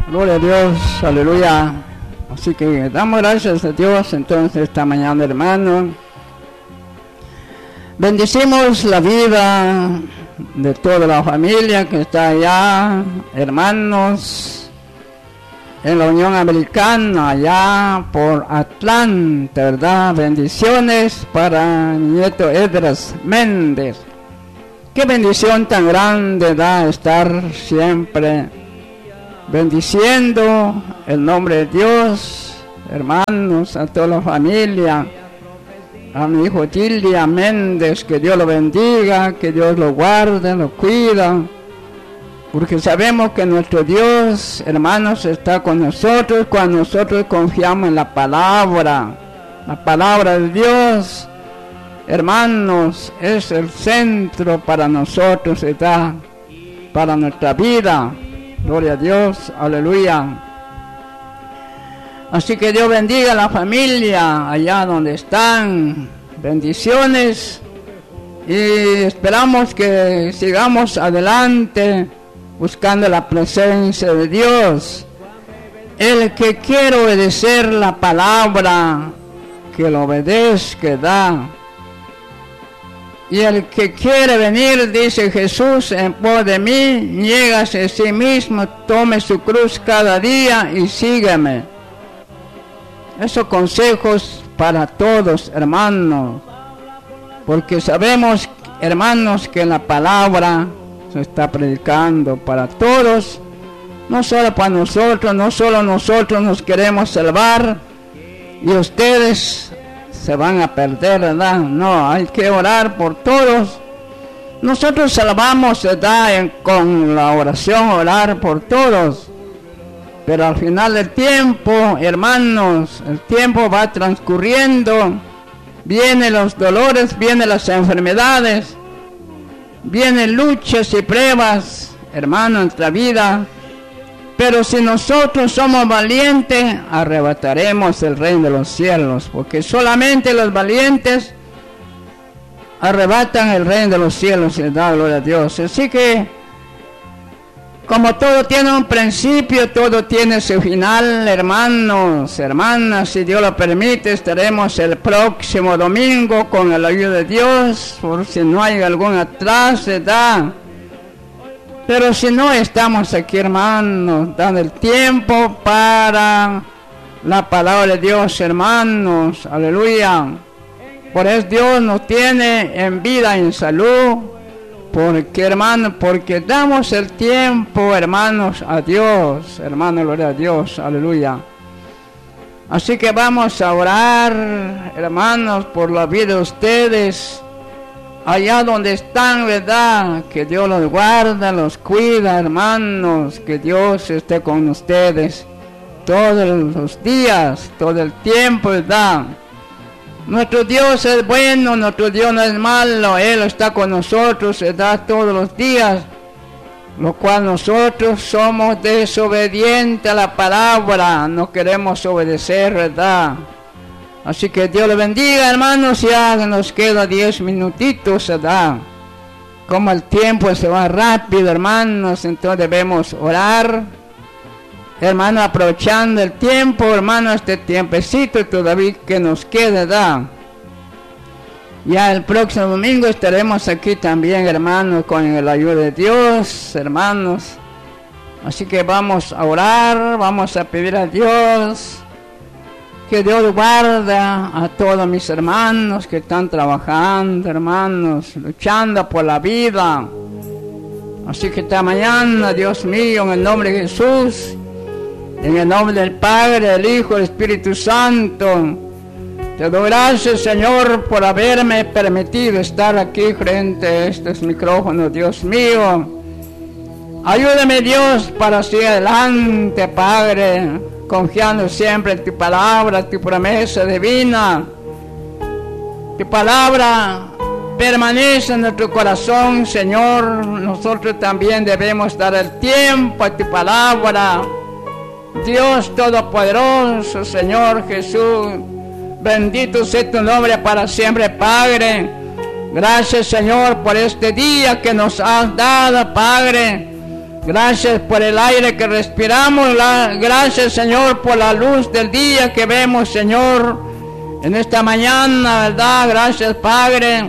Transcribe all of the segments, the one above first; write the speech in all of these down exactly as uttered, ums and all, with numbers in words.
Gloria a Dios, aleluya. Así que damos gracias a Dios entonces esta mañana, hermano. Bendecimos la vida de toda la familia que está allá, hermanos, en la Unión Americana, allá por Atlanta, ¿verdad? Bendiciones para mi nieto Edras Méndez. Qué bendición tan grande da estar siempre bendiciendo el nombre de Dios, hermanos, a toda la familia, a mi hijo Tilia Méndez, que Dios lo bendiga, que Dios lo guarde, lo cuida, porque sabemos que nuestro Dios, hermanos, está con nosotros cuando nosotros confiamos en la palabra, la palabra de Dios, hermanos, es el centro para nosotros, está para nuestra vida. Gloria a Dios, aleluya. Así que Dios bendiga a la familia allá donde están. Bendiciones. Y esperamos que sigamos adelante buscando la presencia de Dios. El que quiere obedecer la palabra, que lo obedezca, da. Y el que quiere venir, dice Jesús, en pos de mí, niégase a sí mismo, tome su cruz cada día y sígueme. Esos consejos para todos, hermanos, porque sabemos, hermanos, que la palabra se está predicando para todos, no solo para nosotros, no solo nosotros nos queremos salvar y ustedes se van a perder, ¿verdad? No, hay que orar por todos. Nosotros salvamos, ¿verdad? En, con la oración, orar por todos. Pero al final del tiempo, hermanos, el tiempo va transcurriendo. Vienen los dolores, vienen las enfermedades, vienen luchas y pruebas, hermano, en nuestra vida. Pero si nosotros somos valientes, arrebataremos el reino de los cielos, porque solamente los valientes arrebatan el reino de los cielos, y da gloria a Dios. Así que, como todo tiene un principio, todo tiene su final, hermanos, hermanas, si Dios lo permite, estaremos el próximo domingo con la ayuda de Dios, por si no hay algún atraso, ¿verdad? Pero si no, estamos aquí, hermanos, dando el tiempo para la palabra de Dios, hermanos, aleluya. Por eso Dios nos tiene en vida y en salud, porque, hermanos, porque damos el tiempo, hermanos, a Dios, hermanos, gloria a Dios, aleluya. Así que vamos a orar, hermanos, por la vida de ustedes, allá donde están, ¿verdad? Que Dios los guarda, los cuida, hermanos. Que Dios esté con ustedes todos los días, todo el tiempo, ¿verdad? Nuestro Dios es bueno, nuestro Dios no es malo. Él está con nosotros, ¿verdad? Todos los días. Lo cual nosotros somos desobedientes a la palabra. No queremos obedecer, ¿verdad? Así que Dios le bendiga, hermanos. Ya nos queda diez minutitos, ¿verdad? Como el tiempo se va rápido, hermanos, entonces debemos orar. Hermanos, aprovechando el tiempo, hermanos, este tiempecito todavía que nos queda, ¿verdad? Ya el próximo domingo estaremos aquí también, hermanos, con la ayuda de Dios, hermanos. Así que vamos a orar, vamos a pedir a Dios que Dios guarda a todos mis hermanos que están trabajando, hermanos, luchando por la vida. Así que esta mañana, Dios mío, en el nombre de Jesús, en el nombre del Padre, del Hijo, del Espíritu Santo, te doy gracias, Señor, por haberme permitido estar aquí frente a estos micrófonos, Dios mío. Ayúdame, Dios, para seguir adelante, Padre, confiando siempre en tu palabra, tu promesa divina. Tu palabra permanece en nuestro corazón, Señor. Nosotros también debemos dar el tiempo a tu palabra. Dios Todopoderoso, Señor Jesús, bendito sea tu nombre para siempre, Padre. Gracias, Señor, por este día que nos has dado, Padre. Gracias por el aire que respiramos. Gracias, Señor, por la luz del día que vemos, Señor, en esta mañana, ¿verdad? Gracias, Padre,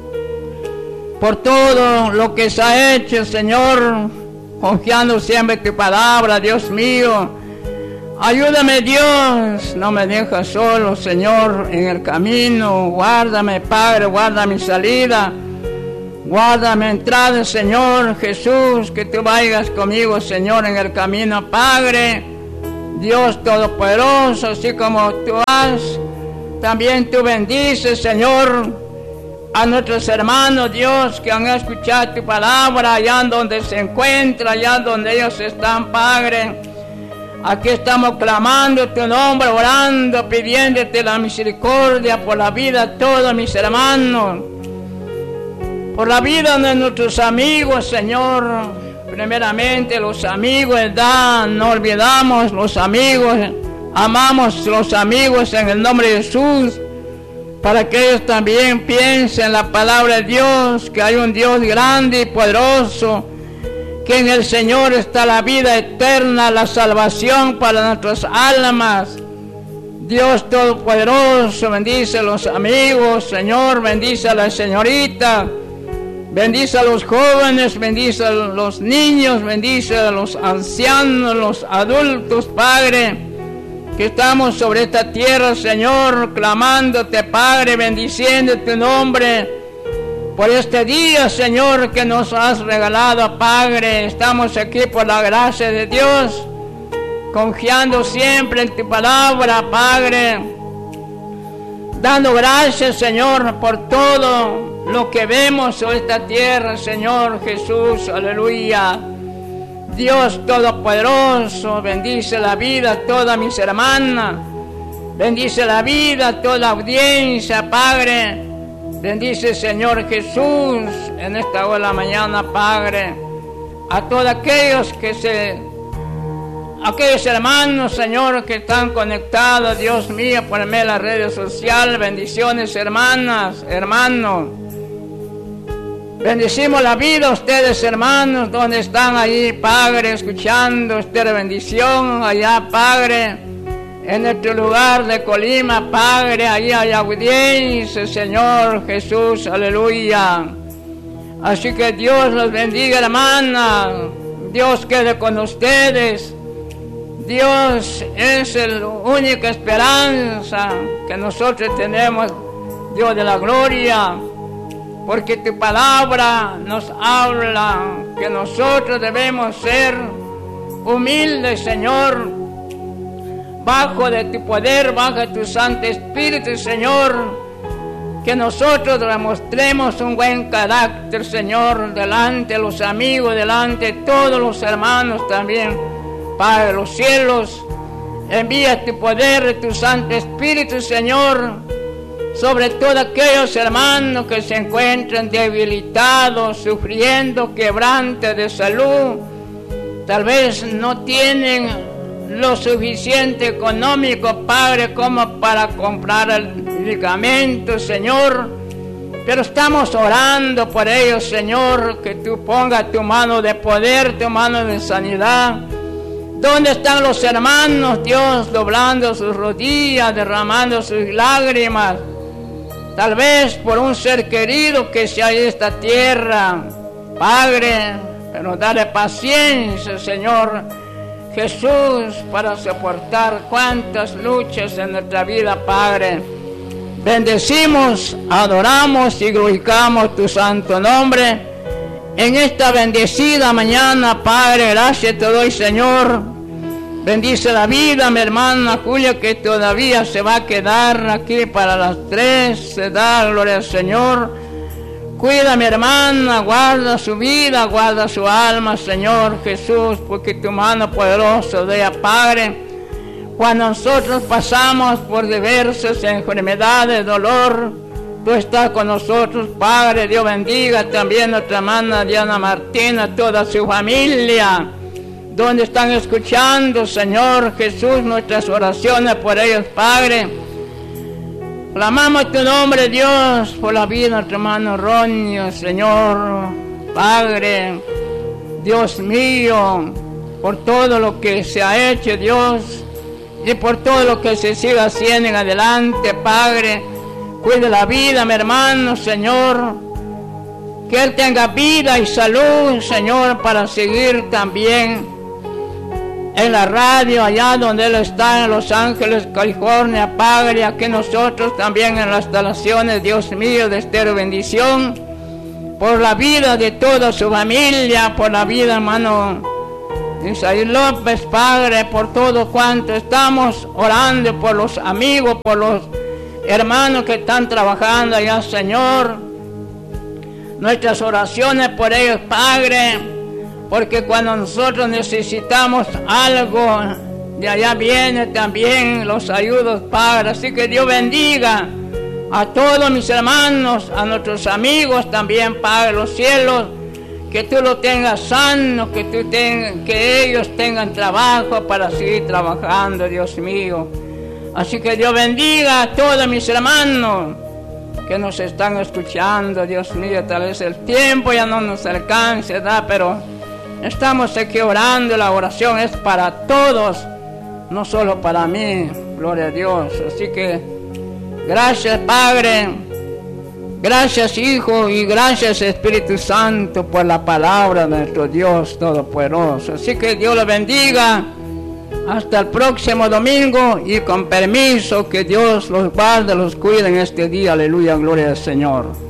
por todo lo que se ha hecho, Señor, confiando siempre en tu palabra, Dios mío. Ayúdame, Dios, no me dejes solo, Señor, en el camino. Guárdame, Padre, guarda mi salida, guarda mi entrada, Señor Jesús, que tú vayas conmigo, Señor, en el camino, Padre, Dios Todopoderoso, así como tú has, también tú bendices, Señor, a nuestros hermanos, Dios, que han escuchado tu palabra, allá donde se encuentra, allá donde ellos están, Padre. Aquí estamos clamando tu nombre, orando, pidiéndote la misericordia por la vida de todos mis hermanos, por la vida de nuestros amigos, Señor. Primeramente los amigos, ¿verdad? No olvidamos los amigos, amamos los amigos en el nombre de Jesús, para que ellos también piensen la palabra de Dios, que hay un Dios grande y poderoso, que en el Señor está la vida eterna, la salvación para nuestras almas. Dios Todopoderoso, bendice a los amigos, Señor, bendice a la señorita, bendice a los jóvenes, bendice a los niños, bendice a los ancianos, los adultos, Padre, que estamos sobre esta tierra, Señor, clamándote, Padre, bendiciendo tu nombre por este día, Señor, que nos has regalado, Padre. Estamos aquí por la gracia de Dios, confiando siempre en tu palabra, Padre, dando gracias, Señor, por todo lo que vemos sobre esta tierra, Señor Jesús, aleluya. Dios Todopoderoso, bendice la vida a todas mis hermanas, bendice la vida a toda la audiencia, Padre. Bendice, Señor Jesús, en esta hora de la mañana, Padre, a todos aquellos que se, aquellos hermanos, Señor, que están conectados, Dios mío, por medio de las redes sociales. Bendiciones, hermanas, hermanos. Bendecimos la vida a ustedes, hermanos, donde están allí, Padre, escuchando esta bendición, allá, Padre, en nuestro lugar de Colima, Padre, allí hay audiencia, Señor Jesús, aleluya. Así que Dios los bendiga, hermana. Dios quede con ustedes. Dios es la única esperanza que nosotros tenemos, Dios de la gloria, porque tu palabra nos habla que nosotros debemos ser humildes, Señor, bajo de tu poder, bajo de tu Santo Espíritu, Señor, que nosotros demostremos un buen carácter, Señor, delante de los amigos, delante de todos los hermanos también, Padre de los cielos. Envía tu poder, tu Santo Espíritu, Señor, sobre todos aquellos hermanos que se encuentran debilitados, sufriendo quebrante de salud, tal vez no tienen lo suficiente económico, Padre, como para comprar el medicamento, Señor, pero estamos orando por ellos, Señor, que tú pongas tu mano de poder, tu mano de sanidad. ¿Dónde están los hermanos, Dios, doblando sus rodillas, derramando sus lágrimas, tal vez por un ser querido que sea en esta tierra, Padre? Pero dale paciencia, Señor Jesús, para soportar cuantas luchas en nuestra vida, Padre. Bendecimos, adoramos y glorificamos tu santo nombre en esta bendecida mañana, Padre. Gracias te doy, Señor. Bendice la vida, mi hermana Julia, que todavía se va a quedar aquí para las tres. Se da gloria al Señor. Cuida a mi hermana, guarda su vida, guarda su alma, Señor Jesús, porque tu mano poderosa de Padre. Cuando nosotros pasamos por diversas enfermedades, dolor, tú estás con nosotros, Padre. Dios bendiga también a nuestra hermana Diana Martina, toda su familia, donde están escuchando, Señor Jesús, nuestras oraciones por ellos, Padre. Clamamos tu nombre, Dios, por la vida de nuestro hermano Ronio, Señor, Padre. Dios mío, por todo lo que se ha hecho, Dios, y por todo lo que se siga haciendo en adelante, Padre. Cuide la vida, mi hermano, Señor. Que él tenga vida y salud, Señor, para seguir también en la radio, allá donde él está, en Los Ángeles, California, Padre. Aquí nosotros también en las instalaciones, Dios mío, de Estéreo Bendición. Por la vida de toda su familia, por la vida, hermano Isaí López, Padre, por todo cuanto estamos orando, por los amigos, por los hermanos que están trabajando allá, Señor. Nuestras oraciones por ellos, Padre, porque cuando nosotros necesitamos algo, de allá viene también los ayudos, Padre. Así que Dios bendiga a todos mis hermanos, a nuestros amigos también, Padre, los cielos, que tú lo tengas sano, que, tú ten, que ellos tengan trabajo para seguir trabajando, Dios mío. Así que Dios bendiga a todos mis hermanos que nos están escuchando, Dios mío. Tal vez el tiempo ya no nos alcance, ¿verdad? Pero estamos aquí orando, la oración es para todos, no solo para mí, gloria a Dios. Así que gracias, Padre, gracias, Hijo, y gracias, Espíritu Santo, por la palabra de nuestro Dios Todopoderoso. Así que Dios lo bendiga. Hasta el próximo domingo, y con permiso, que Dios los guarde, los cuide en este día. Aleluya, gloria al Señor.